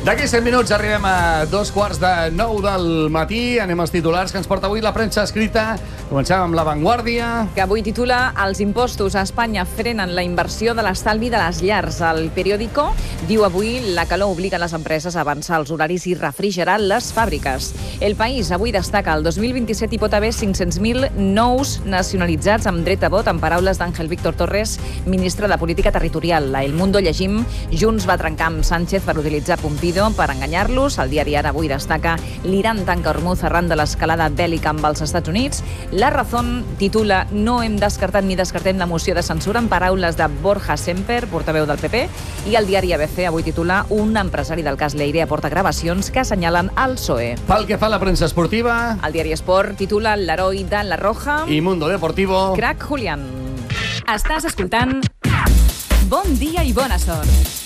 D'aquí 7 minuts arribem a 8:45 del matí. Anem als titulars que ens porta avui la premsa escrita. Comencem amb La Vanguardia. Que avui titula Els impostos a Espanya frenen la inversió de l'estalvi de les llars. El periòdico diu avui la calor obliga les empreses a avançar els horaris i refrigerar les fàbriques. El País avui destaca el 2027 hi pot haver 500.000 nous nacionalitzats amb dret a vot, en paraules d'Àngel Víctor Torres, ministre de Política Territorial. A El Mundo llegim Junts va trencar amb Sánchez per utilitzar Pompidou per enganyar-los. El diari Ara avui destaca l'Iran tanca Hormuz arran de l'escalada bèl·lica amb els Estats Units. La Razón titula No hem descartat ni descartem la moció de censura, en paraules de Borja Semper, portaveu del PP. I el diari ABC avui titula Un empresari del cas Leire aporta gravacions que assenyalen el PSOE. Pel que fa a la premsa esportiva... El diari Esport titula L'heroi de la Roja i Mundo Deportivo... Crac Julián. Estàs escoltant Bon dia i bona sort.